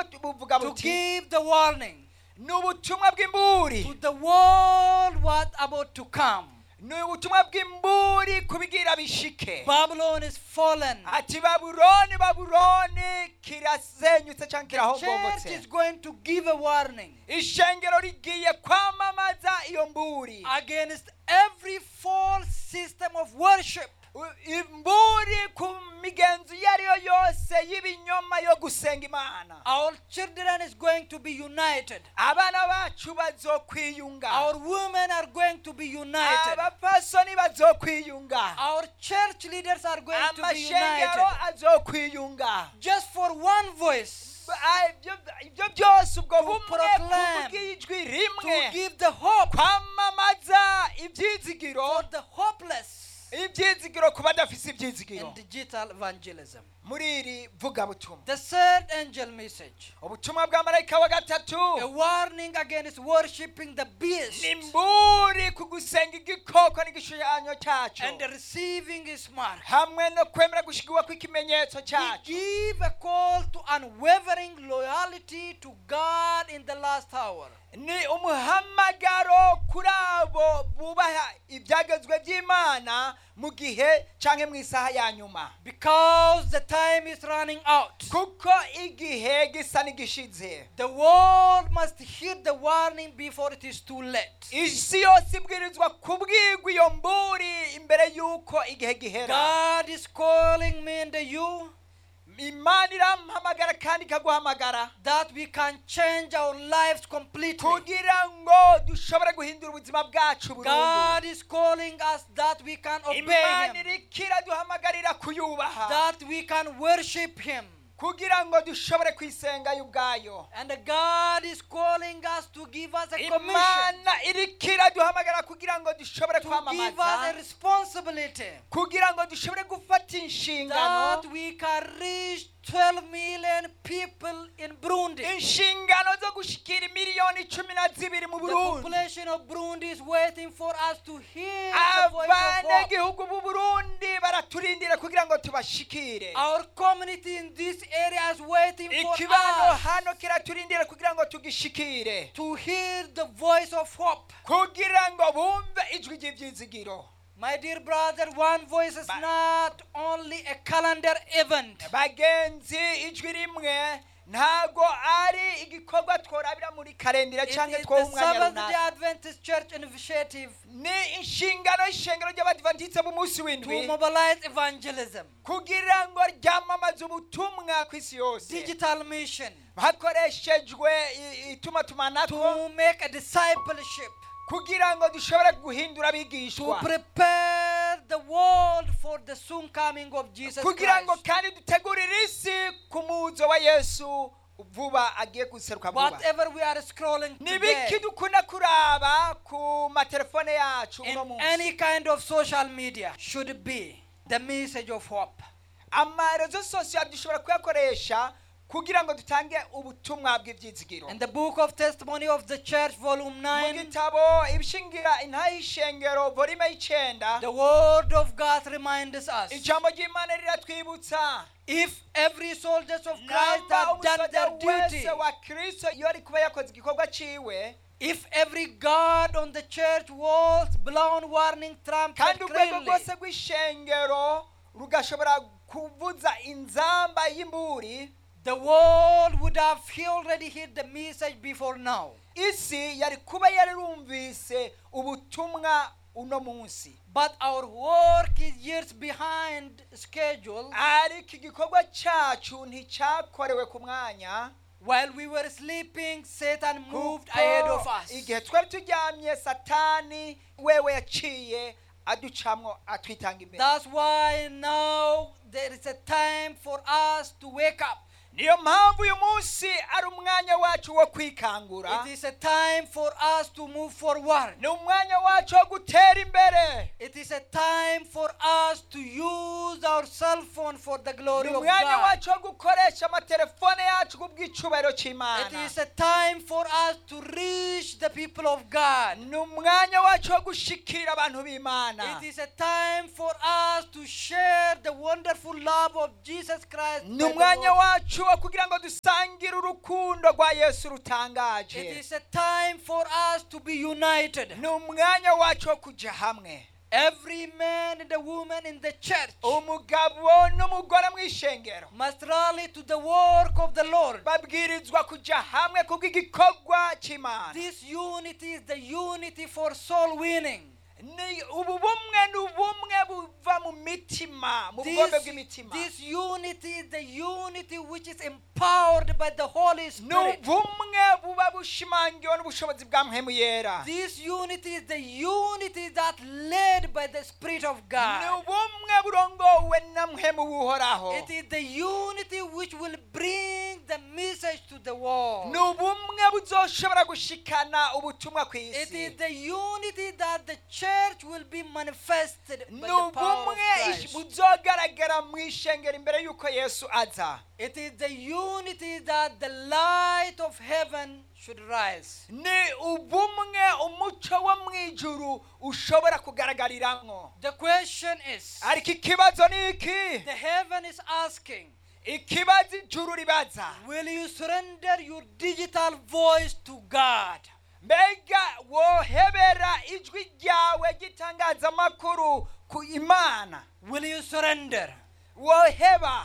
buvuga to buti give the warning ni ubutumwa bw'imburi to the world what about to come. ni ubutumwa bw'imburi kubigira bishike Babylon is fallen. ati babuloni kirasenyutse cyangwa Church is kirahombotse going to give a warning ishengero rigiye kwamamaza iyo mburi against every false system of worship. imburi ku migenzo iyo ari yo yose y'ibinyoma yo gusenga imana. Our children is going to be united. Abana bacu bazokwiyunga. Our women are going to be united. Abapasoni bazokwiyunga. Our church leaders are going to be amashengero united. azokwiyunga. Just for one voice. ibyo byose ubwo bumwe proclaim, kubw'ijwi To rimwe give the hope kwamamaza ibyizigiro for the hopeless ibyizigiro ku badafise ibyizigiro in digital evangelism. muri iri vugabutumwa. The third angel message. Ubutumwa bwa marayika wa gatatu A warning against worshipping the beast ni mburi ku gusenga igikoko n'igishushanyo cyacu and receiving his mark. hamwe no kwemera gushigwa kw'ikimenyetso We cyacu. give a call to unwavering loyalty to God in the last hour. Ni umuhamagaro kuri abo bubaha ibyagezwe by'Imana mu gihe canke mu isaha ya nyuma, Because the time is running out. kuko igihe gisa n'igishize. The world must hear the warning before it is too late. Isi yose ibwirizwa kubwirwa iyo mburi imbere y'uko igihe gihera. God is calling me and you Imana irampamagara kandi ikaguhamagara that we can change our lives completely. kugira ngo dushobore guhindura ubuzima bwacu burundu. God is calling us that we can obey Imana Him, irikira duhamagarira kuyubaha that we can worship Him. kugira ngo dushobore kwisenga y'ubwayo. And God is calling us to give us a commission, Imana irikira duhamagara kugira ngo dushobore to give us a kwamamaza, responsibility, kugira ngo dushobore gufata inshingano, that we can reach 12 million people in Burundi. inshingano zo gushikira miliyoni 12 mu The Burundi. population of Burundi is waiting for us to hear the voice of hope. Abanyagihugu b'u Burundi baraturindira kugira ngo tubashikire. Our community in this area is waiting for Ikibano us hano kiraturindira kugira ngo tugishikire, to hear the voice of hope. kugira ngo bumve ijwi ry'ibyizigiro. My dear brother, one voice is not only a calendar event. Bagenzi, ijwi rimwe ntago ari igikorwa tworabira muri kalendera It cyangwa is two the umwanya Seventh-day runaka. Adventist Church initiative Ni inshingano y'ishengero ry'abadivantiste b'umunsi to w'indwi mobilize evangelism, kugira ngo ryamamaze ubutumwa ku isi yose digital mission, hakoreshejwe itumatumanako, to make a discipleship, kugira ngo dushobore guhindura to abigishwa, prepare the world for the soon coming of Jesus kugira ngo Christ. kandi dutegurire isi ku muzo wa Yesu vuba agiye guseruka vuba. Whatever we are scrolling Nibiki today, dukunda kuraba ku matelefone yacu uno in munsi. any kind of social media, should be the message of hope. Amarezo social dushobora kuyakoresha kugira ngo dutange ubutumwa bw'ibyizigiro. In the book of Testimony of the Church, volume Mu 9, gitabo ibishingira intayishengero volume 9, the word of God reminds us, ijambo ry'Imana riratwibutsa if every soldier of Christ namba had done their umusoja duty, wese wa Kristo iyo ari kuba yakoze igikorwa ciwe, if every guard on the church was blown warning trumpet kandi urwego clearly, rwose rw'ishengero rugashobora kuvuza inzamba y'imburi, the world would have already heard the message before now. isi yari kuba yarumvise ubutumwa uno munsi. But our work is years behind schedule. Ariko igikorwa cyacu nticyakorewe ku mwanya. While we were sleeping, Satan moved ahead of us. Igihe twari turyamye, Satani wewe yaciye aducamwo atwitanga imbere. That's why now there is a time for us to wake up. Niyo mpamvu uyu munsi ari umwanya wacu wo kwikangura. It is a time for us to move forward. Ni umwanya wacu wo gutera imbere. It is a time for us to use our cell phone for the glory Ni of umwanya God. wacu wo gukoresha amatelefone yacu kubw'icubahiro It cy'Imana. is a time for us to reach the people of God. Ni umwanya wacu wo gushikira abantu b'Imana. It is a time for us to share the wonderful love of Jesus Christ. Ni umwanya wacu wo kugira ngo dusangire urukundo rwa Yesu It rutangaje. is a time for us to be united. Ni umwanya wacu wo kuja hamwe. Every man and a woman in the church Umugabo n'umugore mw'ishengero must rally to the work of the Lord. babwirizwa kuja hamwe kubw'igikorwa c'Imana. This unity is the unity for soul winning. Ni ubu bumwe n'ubumwe buva mu mitima, mu bugombe bw'imitima. This unity is the unity which is empowered by the Holy Ni Spirit. ubumwe buba bushimangiwe n'ubushobozi bwa Mpwemu Yera. This unity is the unity that led by the Spirit of Ni God. ubumwe burongowe na Mpwemu w'Uhoraho. It is the unity which will bring the message to the world. Ni ubumwe buzoshobora gushikana ubutumwa ku It is isi. the unity that the church will be manifested by Ni the power of ubumwe Christ. buzogaragara mu ishengero imbere y'uko Yesu aza. It is the unity that the light of heaven should rise. Ni ubumwe umuco wo mw'ijuru ushobora kugaragariramwo. The question is, Ariko ikibazo ni iki? the heaven is asking, Ikibazo ijuru ribaza. will you surrender your digital voice to God? Mbega wohebera ijwi ryawe ry'itangazamakuru ku Imana? Will you surrender? Woheba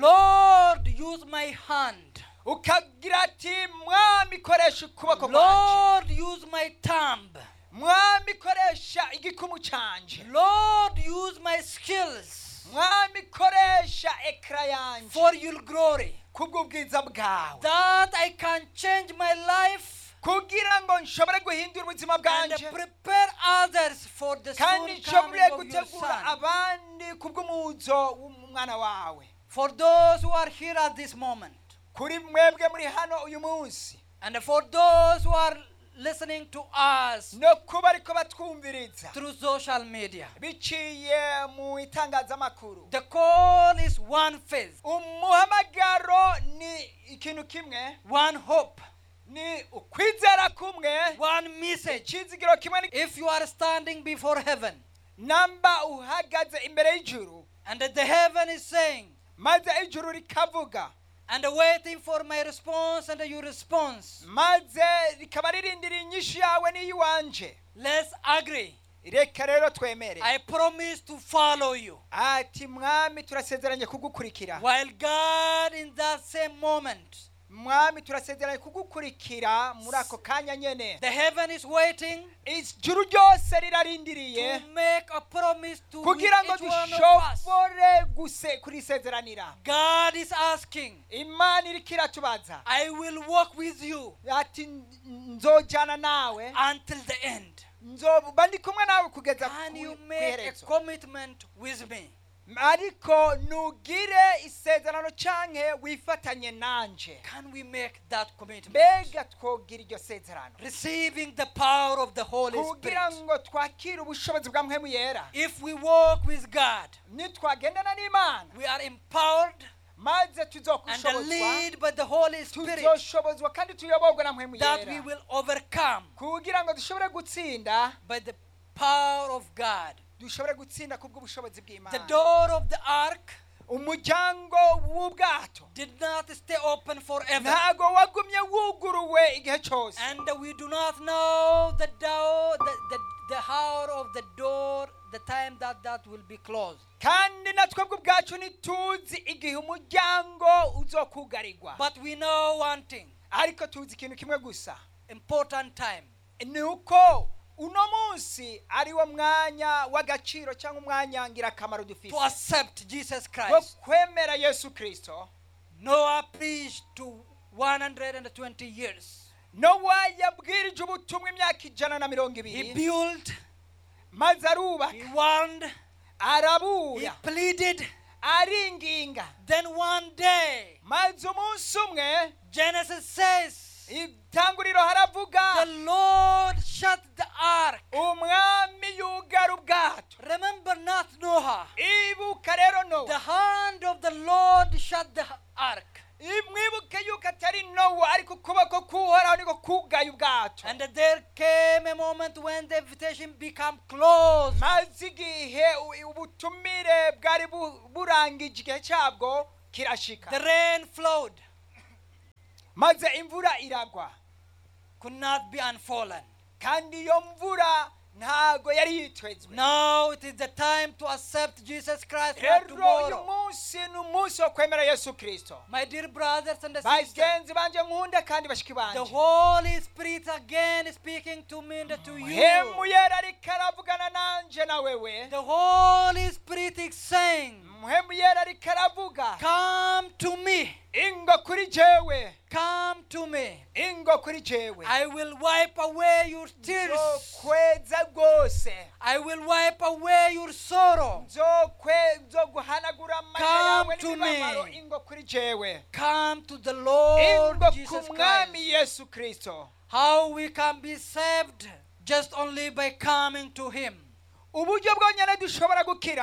Lord, use my hand. ukagira ati mwami koresha ukuboko kwanje, Lord, use my thumb. mwami koresha igikumu canje, Lord, use my skills mwami koresha ekra yanje for your glory, kubw'ubwiza bwawe, that I can change my life kugira ngo nshobore guhindura ubuzima and bwanje prepare others for the kandi soon nshobore coming of your gutegura Son. abandi kubw'umuzo w'umwana wawe. For those who are here at this moment, Kuri mwebwe muri hano uyu munsi and for those who are listening to us no kuba ariko batwumviriza through social media, biciye mu itangazamakuru, the call is one faith, umuhamagaro ni ikintu kimwe, one hope, ni ukwizera kumwe, one message. ikizigiro kimwe. If you are standing before heaven Namba uhagaze imbere y'ijuru and the heaven is saying maze ijuru rikavuga and waiting for my response and your response, maze rikaba ririndira inyishu yawe n'iy'iwanje, let's agree. reka rero twemere I promise to follow you. ati mwami turasezeranye kugukurikira, While God in that same moment, mwami turasezeranye kugukurikira muri ako kanya nyene. the heaven is waiting Ijuru ryose rirarindiriye to make a promise to kugira ngo each one of us. dushobore kurisezeranira. God is asking, Imana iriko iratubaza I will walk with you ati nzojana nawe, until the end. nzoba ndi kumwe nawe kugeza Can you ku make a iherezo. commitment with me? Ariko nugire isezerano canke wifatanye nanje. Can we make that commitment? Mbega twogira iryo sezerano Receiving the power of the Holy kugira Spirit. ngo twakire ubushobozi bwa Mpwemu Yera. If we walk with God, Nitwagendana n'Imana we are empowered maze and tuzokushobozwa, led by the Holy Spirit, tuzoshobozwa kandi tuyoborwa na Mpwemu that we Yera will overcome kugira ngo dushobore gutsinda, by the power of God. dushobore gutsinda kubw'ubushobozi The bw'Imana. door of the ark Umuryango w'ubwato did not stay open forever. ntago wagumye wuguruwe igihe cyose, And we do not know the hour of the door, the time that will be closed. kandi na twebwe ubwacu ntituzi igihe umuryango uzokugarirwa, But we know one thing, ariko tuzi ikintu kimwe gusa, important time. ni uko uno munsi ari wo mwanya w'agaciro cyangwa umwanya ngirakamaro To dufite accept Jesus wo Christ. kwemera Yesu Kristo. Noah preached to 120 years. Nowa yabwirije ubutumwa imyaka 120, He built, maze he arubaka, warned, he arabura, pleaded. aringinga, Then one day, maze umunsi umwe Genesis says, itanguriro haravuga the Lord shut the ark. umwami yugara ubwato. Remember not Noah. Ibuka rero The Nowa, hand of the Lord shut the ark. mwibuke yuko atari Nowa ariko ukuboko k'Uhoraho niko kugaye ubwato. And there came a moment when the invitation became closed. Maze igihe ubutumire bwari burangije igihe cyabwo kirashika The rain flowed, maze imvura iragwa could not be unfallen. kandi iyo mvura ntago yari yitwezwe. Now it is the time to accept Jesus Christ for rero uyu tomorrow. munsi ni umunsi wo kwemera Yesu Kristo. My dear brothers and sisters, bagenzi banje nkunda kandi bashiki the banje, Holy Spirit again is speaking to me and to muhemu you. yera ariko aravugana nanje na wewe. The Holy Spirit is saying, muhemu yera ariko aravuga, come to me, ingo kuri jewe, come to me. ingo kuri jewe. I will wipe away your tears. nzokweza rwose, I will wipe away your sorrow. nzoguhanagura amarira yawe Come to n'imibabaro. me. ingo kuri jewe, Come to the Lord ingo Jesus ku mwami Christ. Yesu Kristo. How we can be saved just only by coming to Him. uburyo bwonyene dushobora gukira